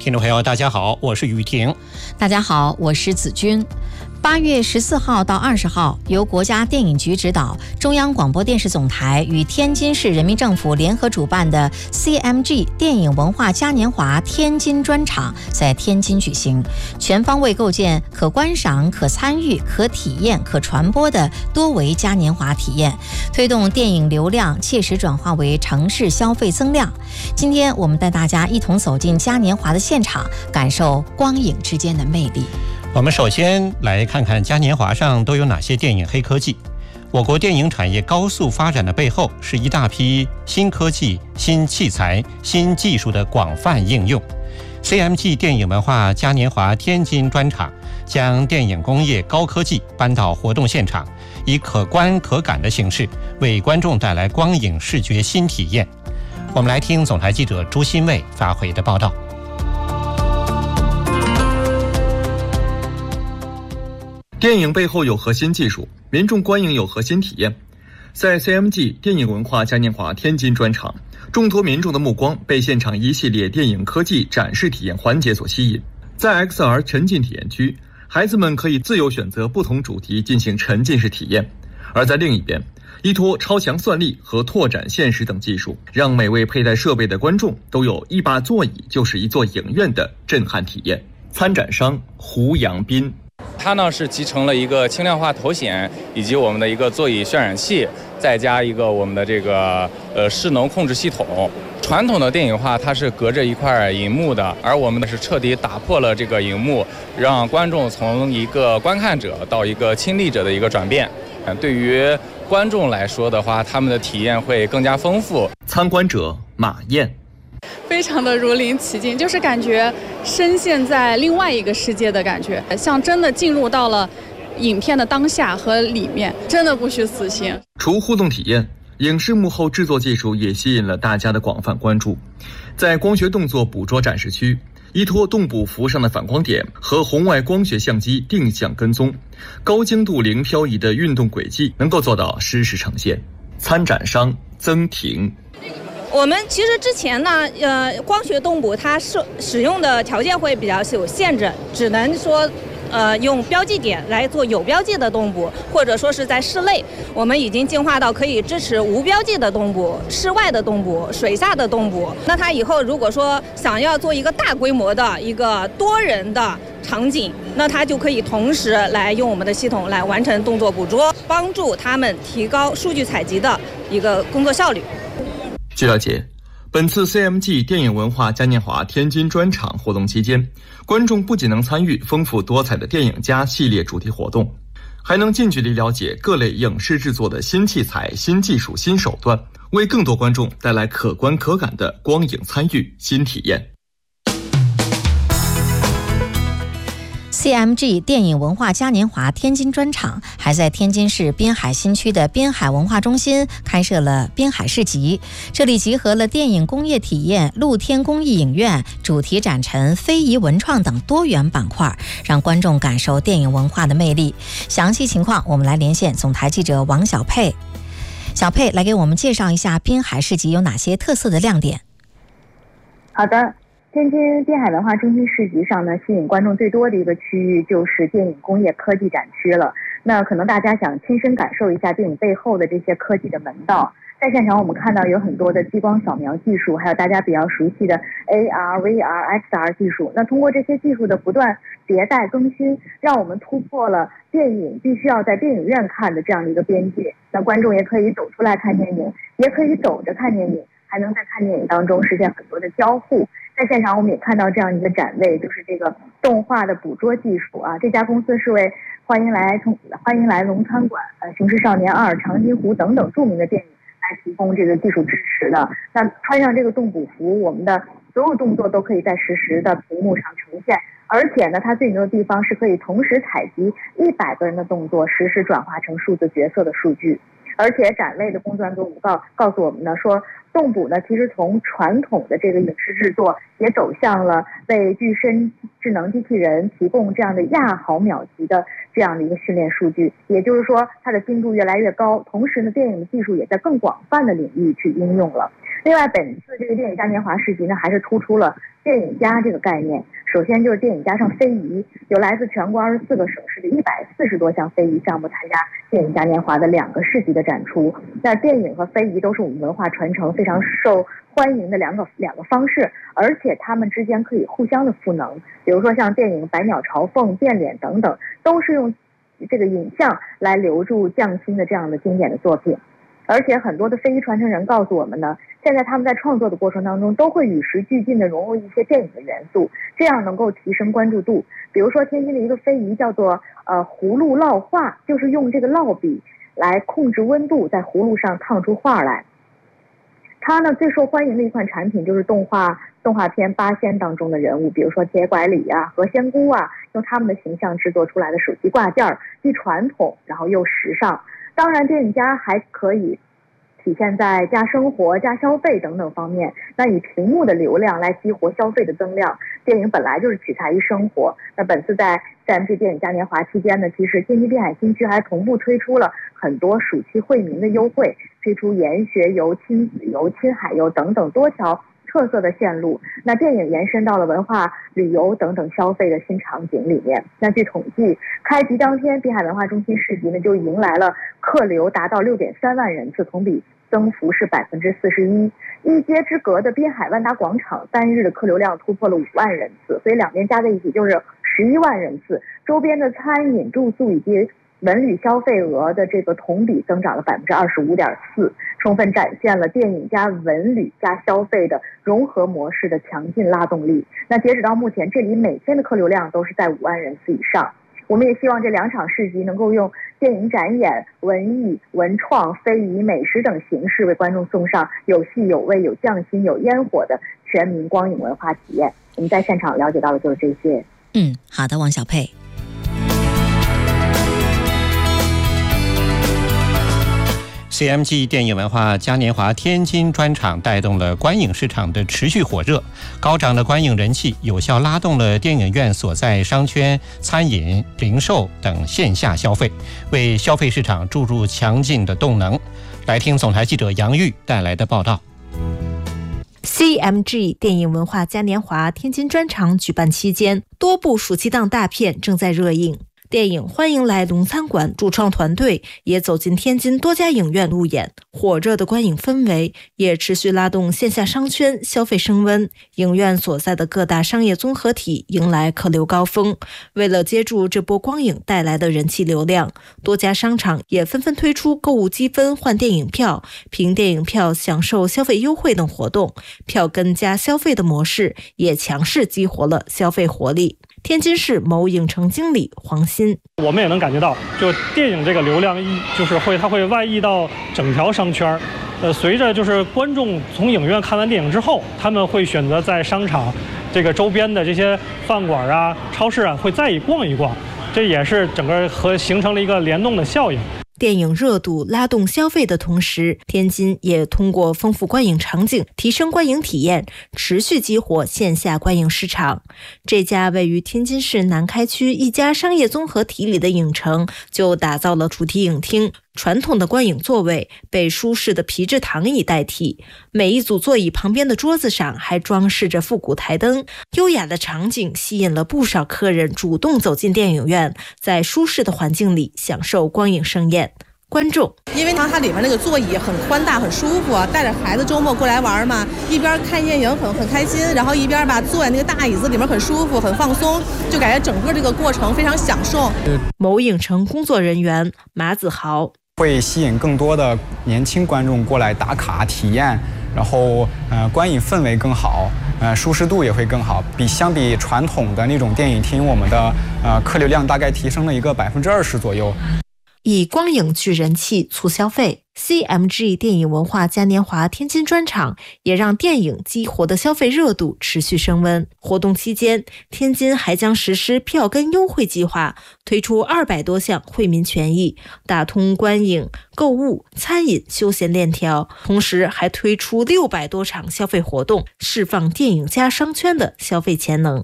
听众朋友大家好，我是雨婷。 大家好，我是子君。8月14号到20号，由国家电影局指导，中央广播电视总台与天津市人民政府联合主办的 CMG 电影文化嘉年华天津专场在天津举行，全方位构建可观赏、可参与、可体验、可传播的多维嘉年华体验，推动电影流量切实转化为城市消费增量。今天我们带大家一同走进嘉年华的现场，感受光影之间的魅力。 我们首先来看看嘉年华上都有哪些电影黑科技。我国电影产业高速发展的背后，是一大批新科技、新器材、新技术的广泛应用。CMG 电影文化嘉年华天津专场将电影工业高科技搬到活动现场，以可观可感的形式为观众带来光影视觉新体验。我们来听总台记者朱新卫发回的报道。 电影背后有核心技术，民众观影有核心体验。在 CMG 电影文化嘉年华天津专场，众多民众的目光被现场一系列电影科技展示体验环节所吸引。在 XR 沉浸体验区，孩子们可以自由选择不同主题进行沉浸式体验；而在另一边，依托超强算力和拓展现实等技术，让每位佩戴设备的观众都有一把座椅就是一座影院的震撼体验。参展商胡扬斌。 它呢是集成了一个轻量化头显，以及我们的一个座椅渲染器，再加一个我们的这个势能控制系统。传统的电影化它是隔着一块荧幕的，而我们呢是彻底打破了这个荧幕，让观众从一个观看者到一个亲历者的一个转变。对于观众来说的话，他们的体验会更加丰富。 参观者马燕。 非常的如临其境，就是感觉深陷在另外一个世界的感觉，像真的进入到了影片的当下和里面，真的不虚此行。 除互动体验，影视幕后制作技术也吸引了大家的广泛关注。在光学动作捕捉展示区，依托动捕服上的反光点和红外光学相机定向跟踪，高精度零漂移的运动轨迹能够做到实时呈现。参展商曾婷。 我们其实之前呢，光学动捕它使用的条件会比较有限制，只能说，用标记点来做有标记的动捕，或者说是在室内，我们已经进化到可以支持无标记的动捕、室外的动捕、水下的动捕。那它以后如果说想要做一个大规模的一个多人的场景，那它就可以同时来用我们的系统来完成动作捕捉，帮助他们提高数据采集的一个工作效率。 据了解，本次 CMG 电影文化嘉年华天津专场活动期间，观众不仅能参与丰富多彩的电影家系列主题活动，还能近距离了解各类影视制作的新器材、新技术、新手段，为更多观众带来可观可感的光影参与新体验。 CMG 电影文化嘉年华天津专场还在天津市滨海新区的滨海文化中心开设了滨海市集，这里集合了电影工业体验、露天公益影院、主题展陈、非遗文创等多元板块，让观众感受电影文化的魅力。详细情况我们来连线总台记者王小佩。小佩来给我们介绍一下滨海市集有哪些特色的亮点。 好的，天津滨海文化中心市集上呢，吸引观众最多的一个区域就是电影工业科技展区了。那可能大家想亲身感受一下电影背后的这些科技的门道。在现场我们看到有很多的激光扫描技术，还有大家比较熟悉的 AR、VR、XR 技术。那通过这些技术的不断迭代更新，让我们突破了电影必须要在电影院看的这样的一个边界。那观众也可以走出来看电影，也可以走着看电影，还能在看电影当中实现很多的交互。在现场我们也看到这样一个展位，就是这个动画的捕捉技术啊。这家公司是为欢迎来龙餐馆、刑事少年2、长津湖等等著名的电影来提供这个技术支持的。那穿上这个动捕服，我们的所有动作都可以在实时的屏幕上呈现，而且呢，它最牛的地方是可以同时采集100个人的动作，实时转化成数字角色的数据。而且展位的工作人员告诉我们呢，说动捕呢，其实从传统的这个影视制作也走向了为具身智能机器人提供这样的亚毫秒级的这样的一个训练数据。也就是说，它的精度越来越高，同时呢，电影的技术也在更广泛的领域去应用了。 另外，本次这个电影嘉年华市集呢，还是突出了电影家这个概念。首先就是电影加上非遗，有来自全国24个省市的140多项非遗项目参加电影嘉年华的2个市集的展出。那电影和非遗都是我们文化传承非常受欢迎的两个方式，而且它们之间可以互相的赋能。比如说像电影《百鸟朝凤》、《变脸》等等，都是用这个影像来留住匠心的这样的经典的作品。而且很多的非遗传承人告诉我们呢，现在他们在创作的过程当中都会与时俱进的融入一些电影的元素，这样能够提升关注度。比如说天津的一个非遗叫做葫芦烙画，就是用这个烙笔来控制温度，在葫芦上烫出画来。它呢最受欢迎的一款产品就是动画片《八仙》当中的人物，比如说铁拐李啊、何仙姑啊，用他们的形象制作出来的手机挂件，既传统然后又时尚。当然电影家还可以体现在加生活、加消费等等方面，那以屏幕的流量来激活消费的增量。电影本来就是取材于生活，那本次在 CMG 电影嘉年华期间呢，其实天津滨海新区还同步推出了很多暑期惠民的优惠，推出研学游、亲子游、亲海游等等多条特色的线路。那电影延伸到了文化旅游等等消费的新场景里面。那据统计，开局当天滨海文化中心市集呢就迎来了客流达到6.3万人次，同比增幅是41%。一街之隔的滨海万达广场单日的客流量突破了5万人次，所以两边加在一起就是11万人次。周边的餐饮、住宿以及文旅消费额的这个同比增长了25.4%，充分展现了电影加文旅加消费的融合模式的强劲拉动力。那截止到目前，这里每天的客流量都是在5万人次以上。我们也希望这2场市集能够用电影展演、文艺、文创、非遗、美食等形式，为观众送上有戏有味、有匠心、有烟火的全民光影文化体验。我们在现场了解到的就是这些。 好的，王小佩。 CMG 电影文化嘉年华天津专场带动了观影市场的持续火热，高涨的观影人气有效拉动了电影院所在商圈、餐饮、零售等线下消费，为消费市场注入强劲的动能。来听总台记者杨玉带来的报道。 CMG 电影文化嘉年华天津专场举办期间，多部暑期档大片正在热映。电影《欢迎来龙餐馆》主创团队也走进天津多家影院路演，火热的观影氛围也持续拉动线下商圈消费升温，影院所在的各大商业综合体迎来客流高峰。为了接住这波光影带来的人气流量，多家商场也纷纷推出购物积分换电影票、凭电影票享受消费优惠等活动，票根加消费的模式也强势激活了消费活力。天津市某影城经理黄鑫， 我们也能感觉到，就电影这个流量它会外溢到整条商圈。随着就是观众从影院看完电影之后，他们会选择在商场这个周边的这些饭馆啊、超市啊，会再逛一逛，这也是整个形成了一个联动的效应。 电影热度拉动消费的同时，天津也通过丰富观影场景、提升观影体验，持续激活线下观影市场。这家位于天津市南开区一家商业综合体里的影城，就打造了主题影厅。传统的观影座位被舒适的皮质躺椅代替，每一组座椅旁边的桌子上还装饰着复古台灯，优雅的场景吸引了不少客人主动走进电影院，在舒适的环境里享受光影盛宴。观众因为它里面那个座椅很宽大很舒服，带着孩子周末过来玩嘛，一边看电影很开心，然后一边坐在那个大椅子里面很舒服很放松，就感觉整个这个过程非常享受。 某影城工作人员马子豪， 会吸引更多的年轻观众过来打卡体验，然后观影氛围更好，舒适度也会更好，相比传统的那种电影厅，我们的客流量大概提升了一个20%左右。 以光影聚人气促消费， CMG 电影文化嘉年华天津专场也让电影激活的消费热度持续升温。活动期间，天津还将实施票根优惠计划，推出200多项惠民权益，打通观影、购物、餐饮、休闲链条，同时还推出600多场消费活动，释放电影加商圈的消费潜能。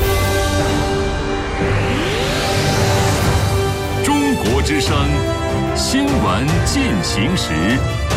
之声新闻进行时。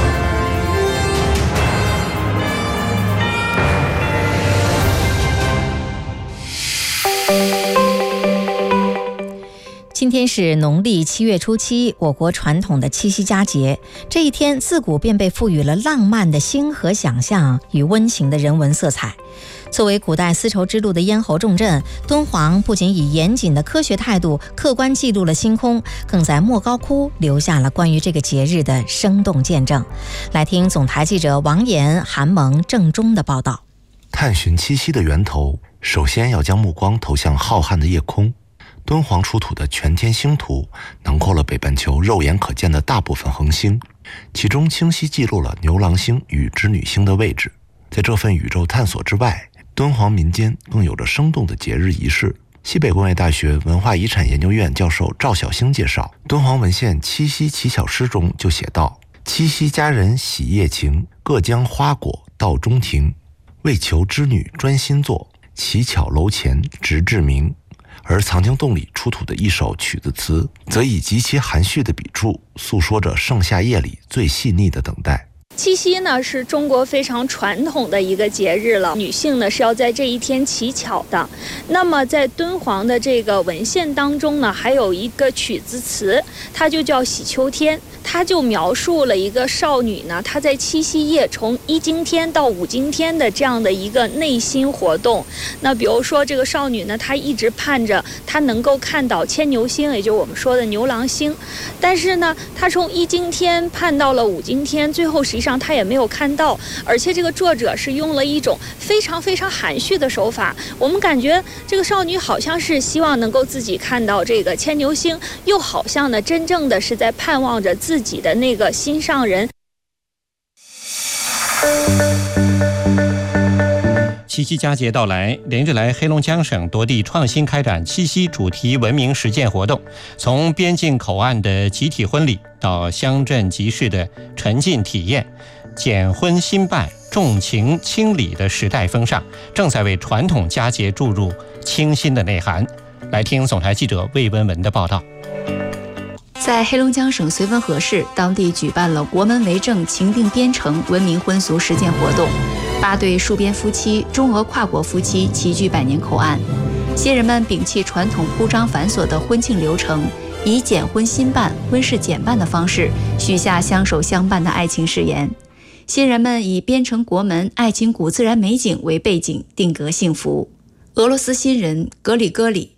今天是农历7月初7，我国传统的七夕佳节。这一天自古便被赋予了浪漫的星河想象与温情的人文色彩。作为古代丝绸之路的咽喉重镇，敦煌不仅以严谨的科学态度客观记录了星空，更在莫高窟留下了关于这个节日的生动见证。来听总台记者王岩、韩萌、郑中的报道。 探寻七夕的源头，首先要将目光投向浩瀚的夜空。敦煌出土的全天星图囊括了北半球肉眼可见的大部分恒星，其中清晰记录了牛郎星与织女星的位置。在这份宇宙探索之外，敦煌民间更有着生动的节日仪式。西北工业大学文化遗产研究院教授赵小星介绍，敦煌文献七夕乞巧诗中就写道：七夕佳人喜夜晴，各将花果到中庭，为求织女专心坐，乞巧楼前直至明。而藏经洞里出土的一首曲子词，则以极其含蓄的笔触，诉说着盛夏夜里最细腻的等待。 七夕呢是中国非常传统的一个节日了，女性呢是要在这一天乞巧的。那么在敦煌的这个文献当中呢，还有一个曲子词，它就叫《喜秋天》，它就描述了一个少女呢，她在七夕夜从1经天到5经天的这样的一个内心活动。那比如说这个少女呢，她一直盼着她能够看到牵牛星，也就是我们说的牛郎星，但是呢，她从1经天盼到了5经天，最后实际上他也没有看到，而且这个作者是用了一种非常非常含蓄的手法，我们感觉这个少女好像是希望能够自己看到这个牵牛星，又好像呢真正的是在盼望着自己的那个心上人。 七夕佳节到来，连日来黑龙江省多地创新开展七夕主题文明实践活动，从边境口岸的集体婚礼到乡镇集市的沉浸体验，简婚新办重情轻礼的时代风尚，正在为传统佳节注入清新的内涵。来听总台记者魏文文的报道。 在黑龙江省绥芬河市，当地举办了国门为政、情定边城文明婚俗实践活动。8对戍边夫妻、中俄跨国夫妻齐聚百年口岸，新人们摒弃传统铺张繁琐的婚庆流程，以简婚新办、婚事简办的方式，许下相守相伴的爱情誓言。新人们以边城国门、爱情古自然美景为背景，定格幸福。俄罗斯新人格里戈里。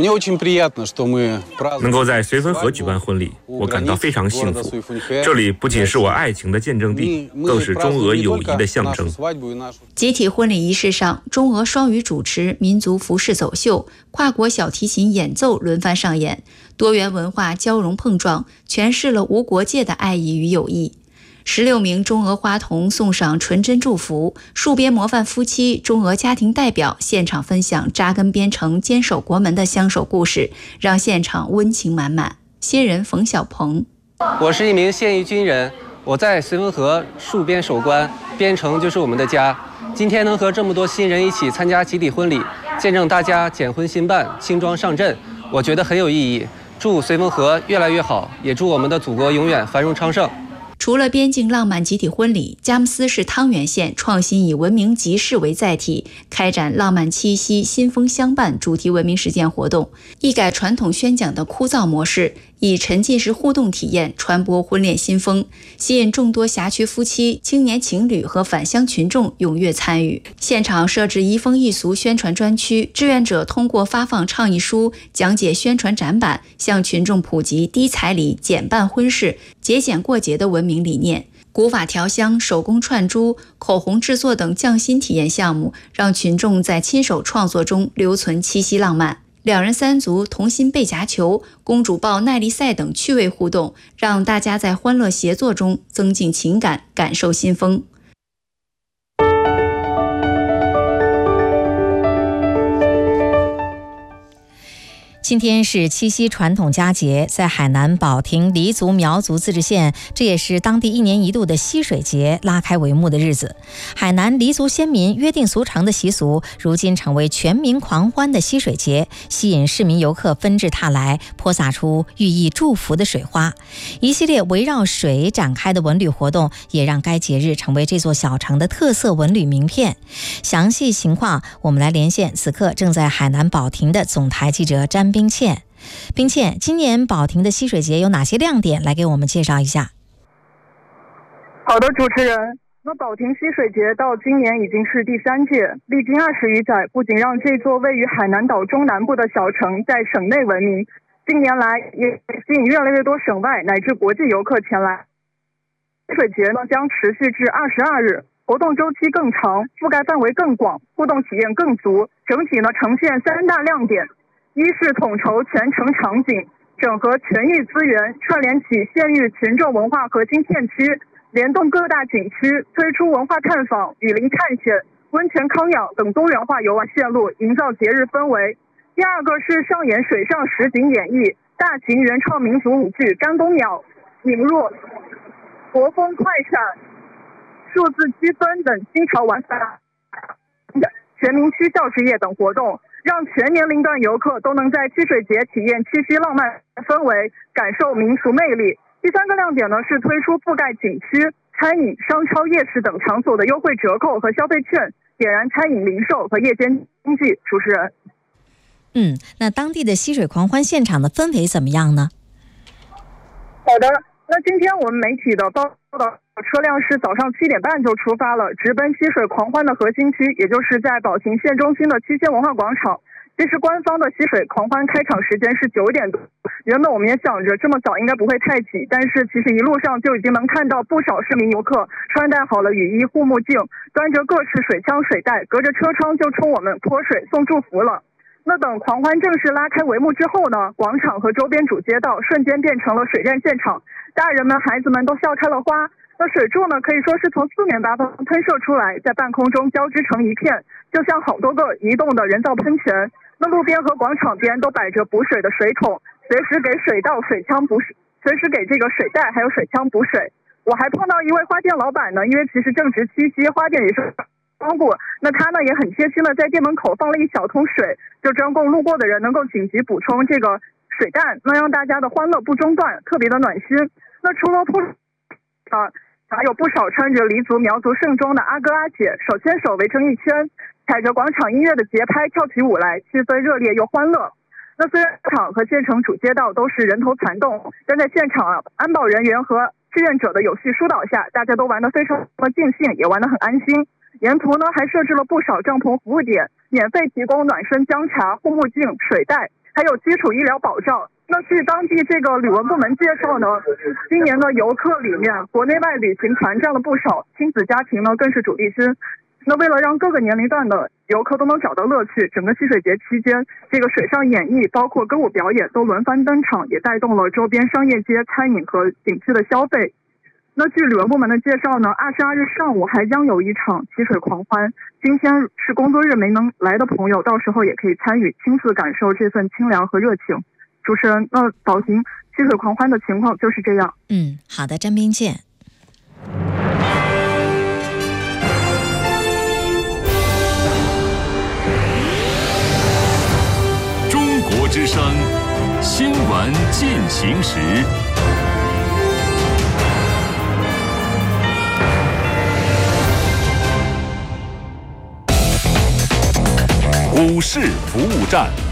能够在绥芬河举办婚礼，我感到非常幸福。这里不仅是我爱情的见证地，更是中俄友谊的象征。 集体婚礼仪式上，中俄双语主持，民族服饰走秀，跨国小提琴演奏轮番上演，多元文化交融碰撞，诠释了无国界的爱意与友谊。16名中俄花童送上纯真祝福，戍边模范夫妻、中俄家庭代表现场分享扎根边城、坚守国门的相守故事，让现场温情满满。新人冯小鹏： 我是一名现役军人，我在绥芬河戍边守关，边城就是我们的家。今天能和这么多新人一起参加集体婚礼，见证大家简婚新办、轻装上阵，我觉得很有意义。祝绥芬河越来越好，也祝我们的祖国永远繁荣昌盛。 除了边境浪漫集体婚礼，佳木斯市汤原县创新以文明集市为载体，开展浪漫七夕新风相伴主题文明实践活动，一改传统宣讲的枯燥模式，以沉浸式互动体验传播婚恋新风，吸引众多辖区夫妻、青年情侣和返乡群众踊跃参与。现场设置移风易俗宣传专区，志愿者通过发放倡议书、讲解宣传展板，向群众普及低彩礼、简办婚事、节俭过节的文明理念。古法调香、手工串珠、口红制作等匠心体验项目，让群众在亲手创作中留存七夕浪漫。2人3足同心背夹球、公主抱耐力赛等趣味互动，让大家在欢乐协作中增进情感，感受新风。 今天是七夕传统佳节，在海南保亭黎族苗族自治县，这也是当地1年1度的溪水节拉开帷幕的日子。海南黎族先民约定俗成的习俗，如今成为全民狂欢的溪水节，吸引市民游客纷至沓来，泼洒出寓意祝福的水花。一系列围绕水展开的文旅活动，也让该节日成为这座小城的特色文旅名片。详细情况，我们来连线此刻正在海南保亭的总台记者詹冰倩。冰倩，今年保亭的溪水节有哪些亮点？来给我们介绍一下。 好的，主持人。那保亭溪水节到今年已经是第3届，历经20余载，不仅让这座位于海南岛中南部的小城在省内闻名，近年来也吸引越来越多省外乃至国际游客前来。溪水节呢将持续至22日，活动周期更长，覆盖范围更广，互动体验更足。整体呢呈现3大亮点：一是统筹全城场景，整合全域资源，串联起县域群众文化核心片区，联动各大景区，推出文化探访、雨林探险、温泉康养等多元化游玩线路，营造节日氛围。第二个是上演水上实景演绎，大型原创民族舞剧《干公鸟》、引入国风快闪、数字积分等新潮玩法，全民区教职业等活动，让全年龄段游客都能在溪水节体验七夕浪漫氛围，感受民俗魅力。第3个亮点呢是推出覆盖景区、餐饮、商超、夜市等场所的优惠折扣和消费券，点燃餐饮零售和夜间经济。主持人， 那当地的溪水狂欢现场的氛围怎么样呢？ 好的，那今天我们媒体的报道车辆是早上7点半就出发了，直奔溪水狂欢的核心区，也就是在保亭县中心的七仙文化广场。其实官方的溪水狂欢开场时间是9点多，原本我们也想着这么早应该不会太挤，但是其实一路上就已经能看到不少市民游客穿戴好了雨衣、护目镜，端着各式水枪水袋，隔着车窗就冲我们泼水送祝福了。那等狂欢正式拉开帷幕之后呢，广场和周边主街道瞬间变成了水战现场，大人们孩子们都笑开了花。那水柱呢可以说是从4面8方喷射出来，在半空中交织成一片，就像好多个移动的人造喷泉。那路边和广场边都摆着补水的水桶，随时给水稻水枪补水，随时给这个水袋还有水枪补水。我还碰到一位花店老板呢，因为其实正值七夕，花店也是光顾，那他呢也很贴心的在店门口放了一小桶水，就专供路过的人能够紧急补充这个水弹，那让大家的欢乐不中断，特别的暖心。那除了还有不少穿着黎族苗族盛装的阿哥阿姐，手牵手围成一圈，踩着广场音乐的节拍跳起舞来，气氛热烈又欢乐。那虽然场和县城主街道都是人头攒动，但在现场安保人员和志愿者的有序疏导下，大家都玩得非常的尽兴，也玩得很安心。沿途呢还设置了不少帐篷服务点，免费提供暖身姜茶、护目镜、水袋，还有基础医疗保障。那据当地这个旅文部门介绍呢，今年的游客里面，国内外旅行团占了不少，亲子家庭呢更是主力军。那为了让各个年龄段的游客都能找到乐趣，整个溪水节期间，这个水上演艺包括歌舞表演都轮番登场，也带动了周边商业街、餐饮和景区的消费。那据旅文部门的介绍呢，22日上午还将有一场溪水狂欢。今天是工作日没能来的朋友，到时候也可以参与，亲自感受这份清凉和热情。主持人，那保亭溪水狂欢的情况就是这样。 好的，詹冰见。 中国之声新闻进行时。股市服务站。